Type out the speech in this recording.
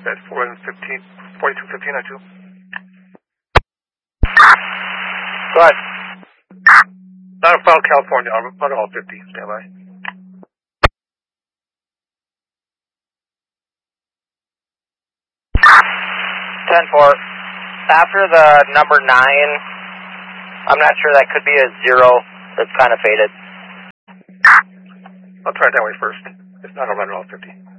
That's 4215 on 2. Go ahead. Not a file, California, Motorhall 50, stand by. 10-4. After the number 9, I'm not sure, that could be a 0 that's kind of faded. I'll try it that way first. It's not a Motorhall 50.